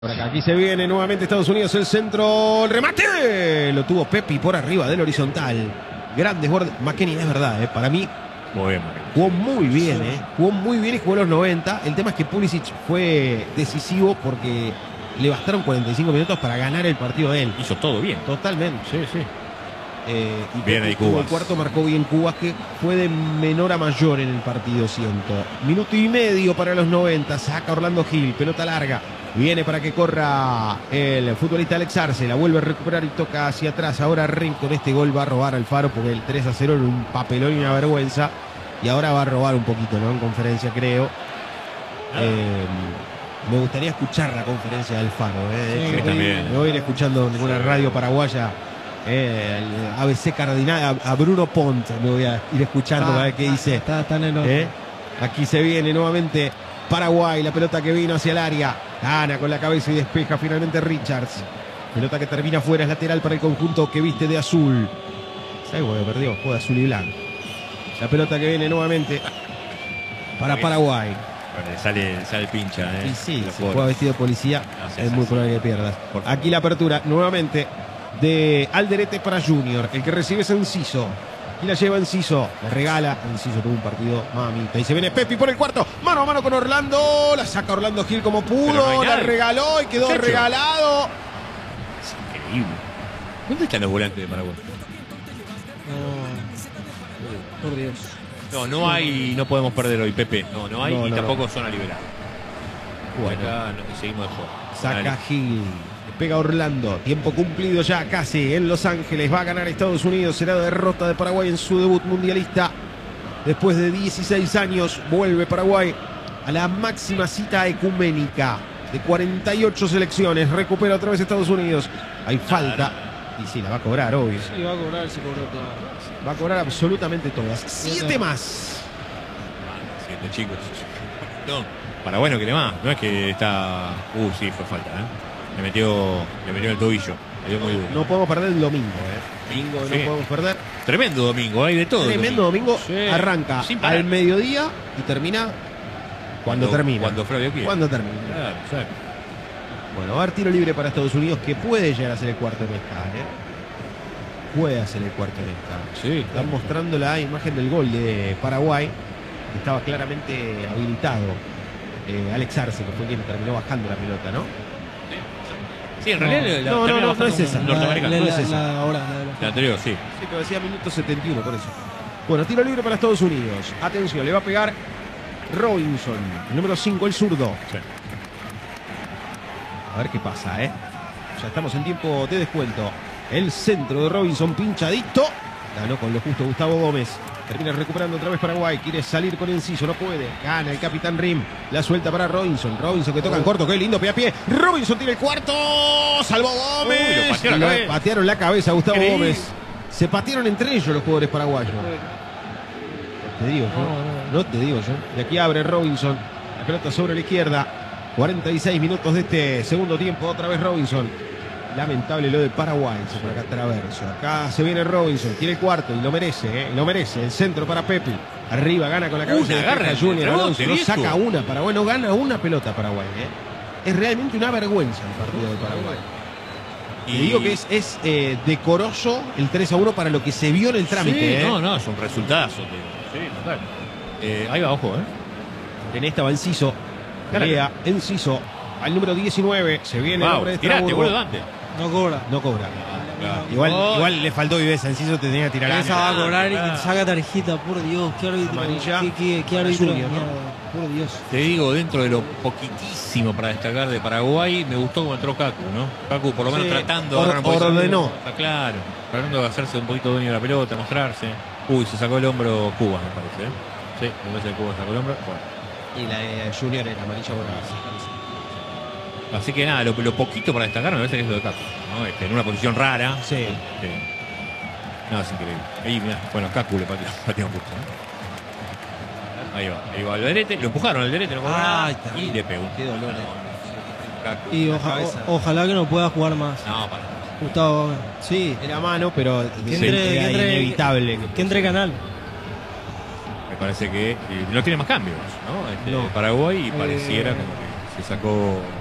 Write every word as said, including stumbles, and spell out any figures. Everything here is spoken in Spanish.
Por acá, aquí se viene nuevamente Estados Unidos, el centro, el remate, lo tuvo Pepi por arriba del horizontal. Grandes guardias, McKennie, es verdad, eh, para mí muy bien, jugó muy bien, eh, jugó muy bien y jugó los noventa. El tema es que Pulisic fue decisivo porque le bastaron cuarenta y cinco minutos para ganar el partido de él. Hizo todo bien. Totalmente. Sí, sí. Eh, y bien ahí Cubas. El cuarto marcó bien Cubas, que fue de menor a mayor en el partido, siento. Minuto y medio para los noventa, saca Orlando Gil, pelota larga. Viene para que corra el futbolista Alex Arce, la vuelve a recuperar y toca hacia atrás. Ahora Ren con este gol va a robar al Faro porque el tres a cero era un papelón y una vergüenza. Y ahora va a robar un poquito, ¿no? En conferencia, creo. Eh, me gustaría escuchar la conferencia del Faro. ¿eh? Sí, Yo también. No voy a ir escuchando ninguna radio paraguaya. Eh, el A B C Cardinal, a, a Bruno Pont me voy a ir escuchando ah, para ver qué ah, dice. Está tan enorme. ¿Eh? Aquí se viene nuevamente Paraguay, la pelota que vino hacia el área. Gana con la cabeza y despeja finalmente Richards. Pelota que termina fuera, es lateral para el conjunto que viste de azul. ¿Sabes cómo perdió? Juega azul y blanco. La pelota que viene nuevamente para Paraguay. Bueno, sale, sale pincha. ¿eh? Y sí, si juega vestido de policía, no, sí, es muy probable que pierdas. Aquí la apertura nuevamente de Alderete para Junior. El que recibe es Enciso. Y la lleva Enciso. La regala. Enciso tuvo un partido mamita. Y se viene Pepi por el cuarto. Mano a mano con Orlando. La saca Orlando Gil como pudo. No la regaló y quedó Chacho. regalado. Es increíble. ¿Dónde están los volantes de Paraguay? No, por Dios. No, no hay. No podemos perder hoy, Pepe. No, no hay. No, y no, tampoco no. Zona liberada. Bueno, acá no, seguimos de juego. Saca Gil. Pega Orlando, tiempo cumplido ya casi en Los Ángeles, va a ganar Estados Unidos, será derrota de Paraguay en su debut mundialista. Después de dieciséis años vuelve Paraguay a la máxima cita ecuménica de cuarenta y ocho selecciones, recupera otra vez Estados Unidos, hay falta y sí, la va a cobrar, obvio. Sí, va a cobrar, se cobró todas. Va a cobrar absolutamente todas, siete más. Siete chicos. No, Paraguay no quiere más, no es que está... Uh, sí, fue falta, ¿eh? Le metió, le metió el tobillo. Le dio muy duro. No podemos perder el domingo, ¿eh? Domingo sí. No podemos perder. Tremendo domingo, hay de todo. Tremendo domingo. domingo. Sí. Arranca al mediodía y termina cuando, cuando termina. Cuando Flavio quiere. Cuando termina. Claro, claro. Bueno, va a haber tiro libre para Estados Unidos que puede llegar a ser el cuarto de pesca, ¿eh? Puede hacer el cuarto de pesca. Sí. Están mostrando la imagen del gol de Paraguay. Que estaba claramente habilitado. Eh, Alex Arce, que fue quien terminó bajando la pelota, ¿no? Sí, en realidad no, la, no, no, no es esa. Norteamericana. La, la, no es esa. La, la, la, la anterior, sí. Sí, pero decía minuto setenta y uno, por eso. Bueno, tiro libre para Estados Unidos. Atención, le va a pegar Robinson, el número cinco, el zurdo. Sí. A ver qué pasa, ¿eh? Ya estamos en tiempo de descuento. El centro de Robinson pinchadito. Ganó con lo justo Gustavo Gómez. Termina recuperando otra vez Paraguay. Quiere salir con Enciso, no puede. Gana el capitán Rim. La suelta para Robinson. Robinson que toca en corto. Qué lindo, pie a pie. Robinson tiene el cuarto. Salvó Gómez. Uy, lo patearon, la patearon la cabeza a Gustavo Increíble. Gómez. Se patearon entre ellos los jugadores paraguayos. Te digo yo. No, no. no te digo yo. Y aquí abre Robinson. La pelota sobre la izquierda. cuarenta y seis minutos de este segundo tiempo. Otra vez Robinson. Lamentable lo de Paraguay, por acá Traverso. Acá se viene Robinson, tiene el cuarto y lo merece, ¿eh? Lo merece. El centro para Pepi. Arriba gana con la cabeza. Una garra Junior Alonso. No saca una Paraguay, no gana una pelota Paraguay, ¿eh? Es realmente una vergüenza el partido de Paraguay. Y digo que es, es eh, decoroso el tres a uno para lo que se vio en el trámite. Sí, ¿eh? no, no, es un resultazo. Tío. Sí, total. Eh, ahí va, ojo, ¿eh? En esta va Enciso. Pelea Enciso al número diecinueve. Se viene wow, el hombre de tirate, boludo, antes. No cobra. No cobra. Claro. Igual, oh. igual le faltó Viveza. Enciso te tenía que tirar. Esa va a cobrar claro. y saca tarjeta. Por Dios, qué árbitro. Amarilla. Qué, qué, qué árbitro. Junior, ¿no? Por Dios. Te digo, dentro de lo poquitísimo para destacar de Paraguay, me gustó cómo entró Cacu, ¿no? Cacu por lo menos sí. tratando de Or, ordenó. Está claro. Tratando de hacerse un poquito dueño de la pelota, mostrarse. Uy, se sacó el hombro Cuba, me parece. ¿eh? Sí, me parece que Cuba sacó el hombro. Bueno. Y la de Junior era amarilla borrada. Así que nada, lo, lo poquito para destacar me parece que es lo de Cacu, ¿no? Este, en una posición rara. Sí. Este, nada, es increíble. Ahí, mirá, bueno, Cacu le pateó, pateó un poco, ¿no? Ahí va, ahí va Alderete, lo empujaron al Alderete, no ah, y le pegó. Qué dolor. Cacu, y oja, o, ojalá que no pueda jugar más. No, para. Gustavo Gómez. Sí, era mano, pero que entre, era que entre, inevitable. Que, que entre Canal. Me parece que eh, no tiene más cambios, ¿no? Este, no. Paraguay y pareciera eh, como que se sacó